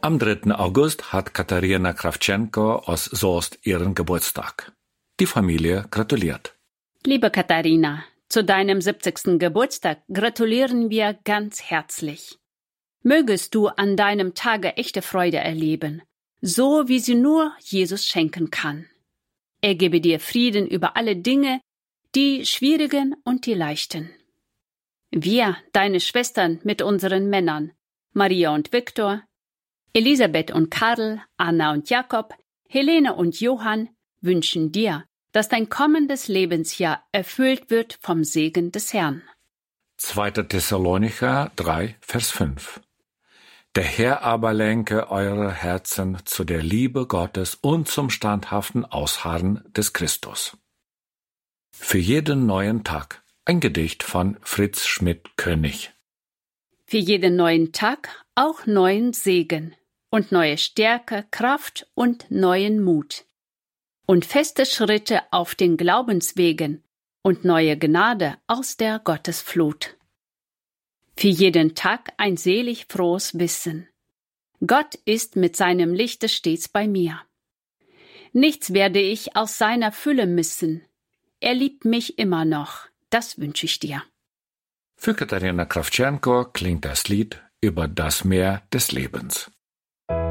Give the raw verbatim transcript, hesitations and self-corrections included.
Am dritten August hat Katharina Krawtschenko aus Soest ihren Geburtstag. Die Familie gratuliert. Liebe Katharina, zu deinem siebzigsten Geburtstag gratulieren wir ganz herzlich. Mögest du an deinem Tage echte Freude erleben, so wie sie nur Jesus schenken kann. Er gebe dir Frieden über alle Dinge, die schwierigen und die leichten. Wir, deine Schwestern mit unseren Männern, Maria und Viktor, Elisabeth und Karl, Anna und Jakob, Helene und Johann, wünschen dir, dass dein kommendes Lebensjahr erfüllt wird vom Segen des Herrn. zweiter Thessalonicher drei, Vers fünf. Der Herr aber lenke eure Herzen zu der Liebe Gottes und zum standhaften Ausharren des Christus. Für jeden neuen Tag ein Gedicht von Fritz Schmidt-König. Für jeden neuen Tag auch neuen Segen und neue Stärke, Kraft und neuen Mut. Und feste Schritte auf den Glaubenswegen und neue Gnade aus der Gottesflut. Für jeden Tag ein selig frohes Wissen. Gott ist mit seinem Lichte stets bei mir. Nichts werde ich aus seiner Fülle missen. Er liebt mich immer noch, das wünsche ich dir. Für Katharina Krawtschenko klingt das Lied über das Meer des Lebens.